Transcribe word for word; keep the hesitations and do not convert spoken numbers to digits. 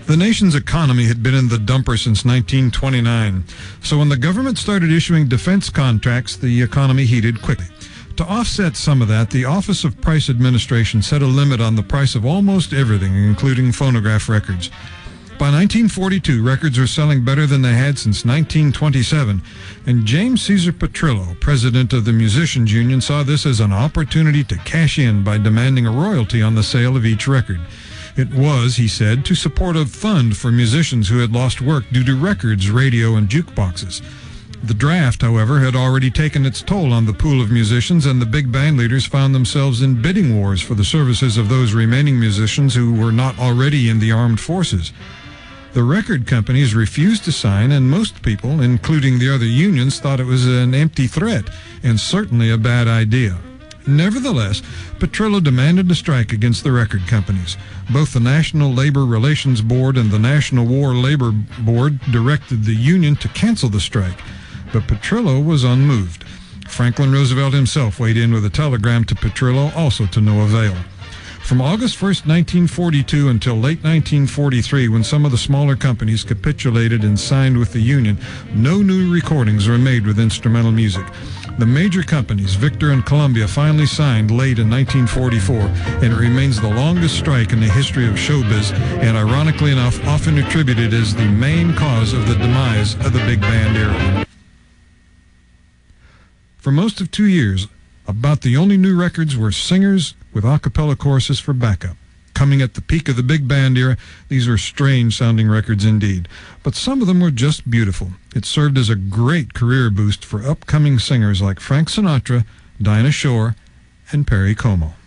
The nation's economy had been in the dumper since nineteen twenty-nine, so when the government started issuing defense contracts, the economy heated quickly. To offset some of that, the Office of Price Administration set a limit on the price of almost everything, including phonograph records. By nineteen forty-two, records were selling better than they had since nineteen twenty-seven, and James Caesar Petrillo, president of the Musicians Union, saw this as an opportunity to cash in by demanding a royalty on the sale of each record. It was, he said, to support a fund for musicians who had lost work due to records, radio, and jukeboxes. The draft, however, had already taken its toll on the pool of musicians, and the big band leaders found themselves in bidding wars for the services of those remaining musicians who were not already in the armed forces. The record companies refused to sign, and most people, including the other unions, thought it was an empty threat and certainly a bad idea. Nevertheless, Petrillo demanded a strike against the record companies. Both the National Labor Relations Board and the National War Labor Board directed the union to cancel the strike, but Petrillo was unmoved. Franklin Roosevelt himself weighed in with a telegram to Petrillo, also to no avail. From August first, nineteen forty-two until late nineteen forty-three, when some of the smaller companies capitulated and signed with the union, no new recordings were made with instrumental music. The major companies, Victor and Columbia, finally signed late in nineteen forty-four, and it remains the longest strike in the history of showbiz, and ironically enough, often attributed as the main cause of the demise of the big band era. For most of two years, about the only new records were singers with a cappella choruses for backup. Coming at the peak of the big band era, these were strange-sounding records indeed, but some of them were just beautiful. It served as a great career boost for upcoming singers like Frank Sinatra, Dinah Shore, and Perry Como.